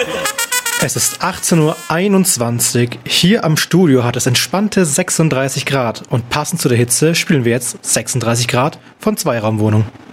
Es ist 18:21 Uhr. Hier am Studio hat es entspannte 36 Grad. Und passend zu der Hitze spielen wir jetzt 36 Grad von Zweiraumwohnung.